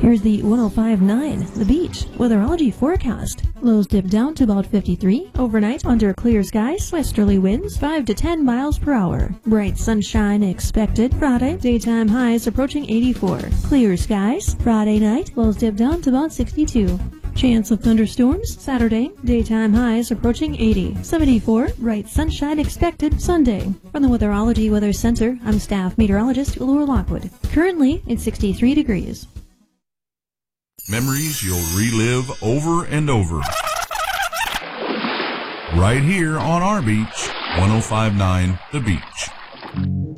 Here's the 105.9, The Beach, weatherology forecast. Lows dip down to about 53. Overnight, under clear skies, westerly winds 5 to 10 miles per hour. Bright sunshine expected Friday. Daytime highs approaching 84. Clear skies. Friday night, lows dip down to about 62. Chance of thunderstorms Saturday. Daytime highs approaching 80. 74. Bright sunshine expected Sunday. From the Weatherology Weather Center, I'm staff meteorologist Laura Lockwood. Currently, it's 63 degrees. Memories you'll relive over and over. Right here on our beach, 105.9 The Beach.